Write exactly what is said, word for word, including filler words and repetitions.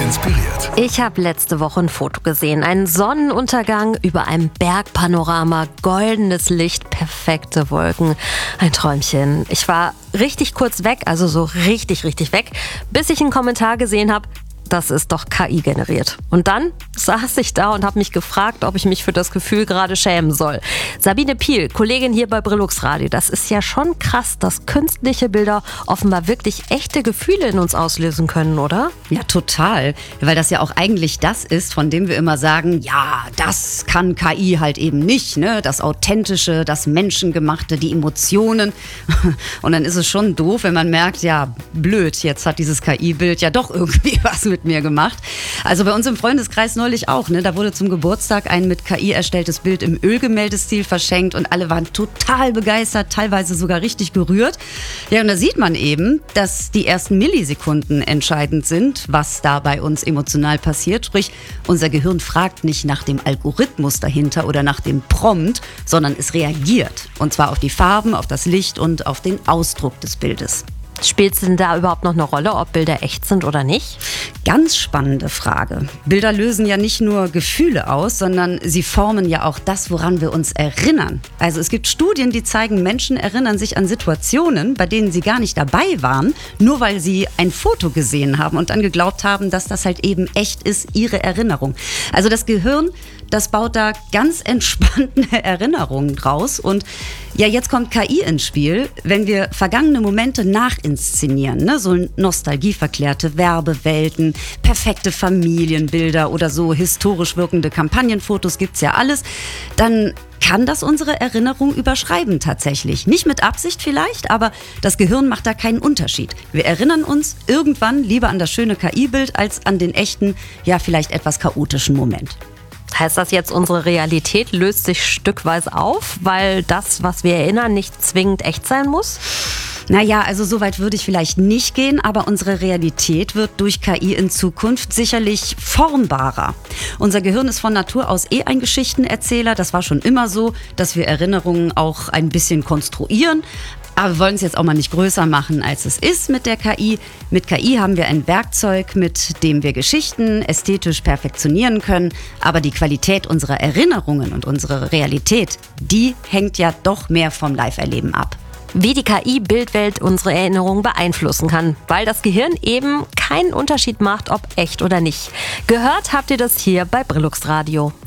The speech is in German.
inspiriert. Ich habe letzte Woche ein Foto gesehen. Einen Sonnenuntergang über einem Bergpanorama, goldenes Licht, perfekte Wolken. Ein Träumchen. Ich war richtig kurz weg, also so richtig, richtig weg, bis ich einen Kommentar gesehen habe, das ist doch K I generiert. Und dann saß ich da und habe mich gefragt, ob ich mich für das Gefühl gerade schämen soll. Sabine Piel, Kollegin hier bei Brillux Radio, das ist ja schon krass, dass künstliche Bilder offenbar wirklich echte Gefühle in uns auslösen können, oder? Ja, total. Weil das ja auch eigentlich das ist, von dem wir immer sagen, ja, das kann K I halt eben nicht, ne? Das Authentische, das Menschengemachte, die Emotionen. Und dann ist es schon doof, wenn man merkt, ja, blöd, jetzt hat dieses K I-Bild ja doch irgendwie was mit mir gemacht. Also bei uns im Freundeskreis neulich auch, ne? Da wurde zum Geburtstag ein mit K I erstelltes Bild im Ölgemäldestil verschenkt und alle waren total begeistert, teilweise sogar richtig gerührt. Ja, und da sieht man eben, dass die ersten Millisekunden entscheidend sind, was da bei uns emotional passiert. Sprich, unser Gehirn fragt nicht nach dem Algorithmus dahinter oder nach dem Prompt, sondern es reagiert. Und zwar auf die Farben, auf das Licht und auf den Ausdruck des Bildes. Spielt es denn da überhaupt noch eine Rolle, ob Bilder echt sind oder nicht? Ganz spannende Frage. Bilder lösen ja nicht nur Gefühle aus, sondern sie formen ja auch das, woran wir uns erinnern. Also es gibt Studien, die zeigen, Menschen erinnern sich an Situationen, bei denen sie gar nicht dabei waren, nur weil sie ein Foto gesehen haben und dann geglaubt haben, dass das halt eben echt ist, ihre Erinnerung. Also das Gehirn, das baut da ganz entspannte Erinnerungen draus. Und ja, jetzt kommt K I ins Spiel, wenn wir vergangene Momente nachinszenieren, ne? So nostalgieverklärte Werbewelten, perfekte Familienbilder oder so historisch wirkende Kampagnenfotos, gibt's ja alles, dann kann das unsere Erinnerung überschreiben tatsächlich. Nicht mit Absicht vielleicht, aber das Gehirn macht da keinen Unterschied. Wir erinnern uns irgendwann lieber an das schöne K I-Bild als an den echten, ja vielleicht etwas chaotischen Moment. Heißt das jetzt, unsere Realität löst sich stückweise auf, weil das, was wir erinnern, nicht zwingend echt sein muss? Naja, also so weit würde ich vielleicht nicht gehen, aber unsere Realität wird durch K I in Zukunft sicherlich formbarer. Unser Gehirn ist von Natur aus eh ein Geschichtenerzähler. Das war schon immer so, dass wir Erinnerungen auch ein bisschen konstruieren. Aber wir wollen es jetzt auch mal nicht größer machen, als es ist mit der K I. Mit K I haben wir ein Werkzeug, mit dem wir Geschichten ästhetisch perfektionieren können. Aber die Qualität unserer Erinnerungen und unsere Realität, die hängt ja doch mehr vom Live-Erleben ab. Wie die K I-Bildwelt unsere Erinnerungen beeinflussen kann, weil das Gehirn eben keinen Unterschied macht, ob echt oder nicht. Gehört habt ihr das hier bei Brillux Radio.